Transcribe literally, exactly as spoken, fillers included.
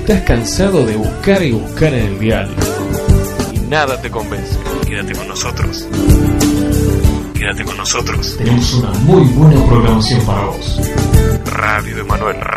estás cansado de buscar y buscar en el dial y nada te convence, Quédate con nosotros. Quédate con nosotros. tenemos una muy buena programación para vos. Radio Emanuel.